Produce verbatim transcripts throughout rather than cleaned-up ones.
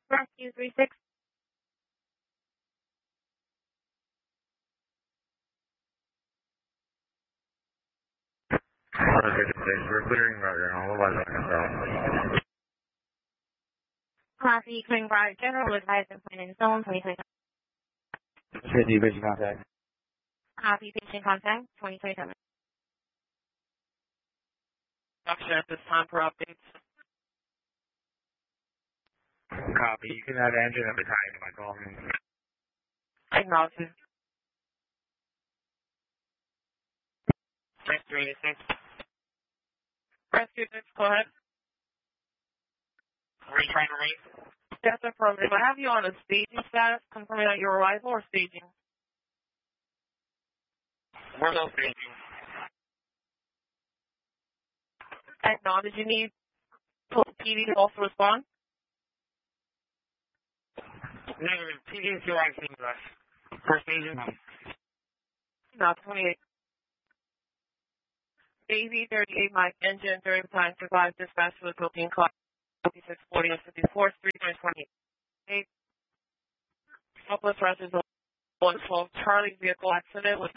Rescue three six. We're clearing route general. What was Class E clearing route general advised and point in zone twenty twenty-seven. fifty patient contact. Copy patient contact twenty twenty-seven. Production at this time for updates. Copy. You can add engine at the time to my call. Acknowledge it. six three eight six. Rescue six, go ahead. Are you trying to raise? Yes, affirmative. I have you on a staging status, confirming that your arrival or staging. We're no staging. Acknowledge. Did you need P D to also respond? Negative. P D is your I C with us. For staging. No, twenty-eight. A Z thirty-eight, Mike, engine during time survive dispatch to the Philippine Class fifty-six forty and fifty-four, three twenty-eight. Southwest Rushes one twelve, Charlie vehicle accident with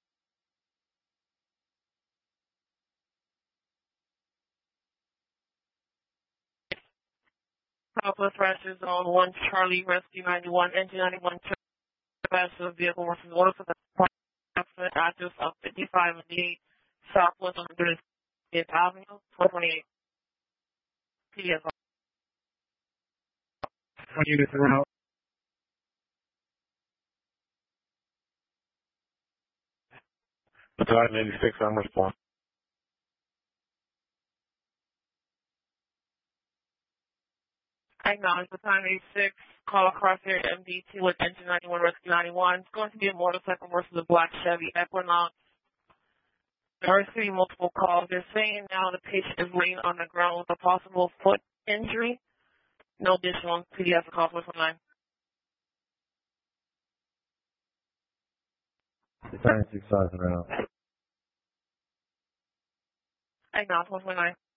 Southwest Rushes on one Charlie Rescue ninety-one, engine ninety-one, dispatch to the vehicle versus order for the accident address of fifty-five and eight Southwest one hundred fiftieth Avenue, twelve twenty-eight. P D F. One units around. Battalion eighty-six on response. I acknowledge the time eighty-six, call across here at M D two with engine ninety-one, rescue ninety-one. It's going to be a motorcycle versus a black Chevy Equinox. There are three multiple calls. They're saying now the patient is laying on the ground with a possible foot injury. No additional P D F call for nine. Battalion six five around. I acknowledge one nine.